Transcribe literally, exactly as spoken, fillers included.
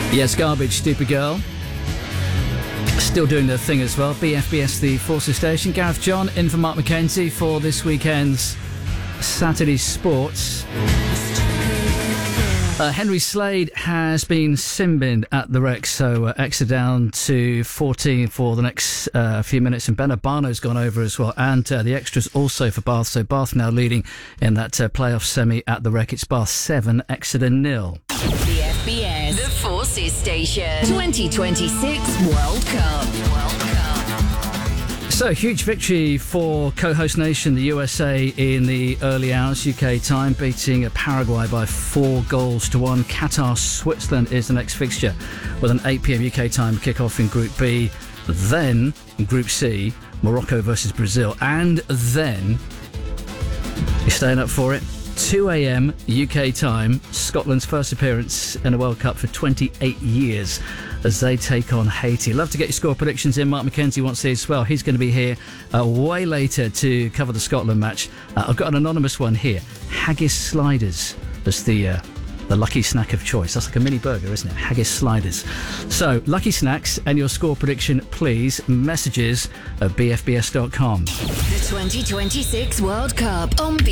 Yes, Garbage, Stupid Girl. Still doing their thing as well. B F B S, the Forces Station. Gareth John in for Mark McKenzie for this weekend's Saturday Sports. Uh, Henry Slade has been sin-binned at the wreck, so uh, Exeter down to fourteen for the next uh, few minutes, and Ben Urbano's gone over as well, and uh, the extras also for Bath, so Bath now leading in that uh, playoff semi at the wreck. It's Bath seven, Exeter nil. B F B S, the Forces Station, twenty twenty-six World Cup. World Cup. So, huge victory for co-host nation, the U S A, in the early hours, U K time, beating Paraguay by four goals to one. Qatar, Switzerland is the next fixture with an eight p.m. U K time kick-off in Group B. Then, in Group C, Morocco versus Brazil. And then, you're staying up for it, two a.m. U K time, Scotland's first appearance in a World Cup for twenty-eight years as they take on Haiti. Love to get your score predictions in. Mark McKenzie wants to as well. He's going to be here uh, way later to cover the Scotland match. Uh, I've got an anonymous one here. Haggis sliders. That's the uh, the lucky snack of choice. That's like a mini burger, isn't it? Haggis sliders. So, lucky snacks and your score prediction, please. Messages at b f b s dot com. The twenty twenty-six World Cup on